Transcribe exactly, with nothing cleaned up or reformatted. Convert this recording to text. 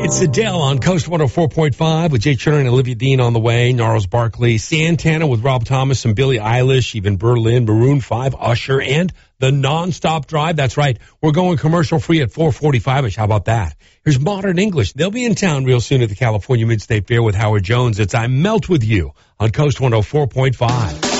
It's Adele on Coast one oh four point five with Jay Cherner and Olivia Dean on the way. Gnarls Barkley, Santana with Rob Thomas and Billie Eilish, even Berlin, Maroon five, Usher, and the Nonstop Drive. That's right. We're going commercial free at four forty-five-ish. How about that? Here's Modern English. They'll be in town real soon at the California Mid-State Fair with Howard Jones. It's I Melt With You on Coast one oh four point five.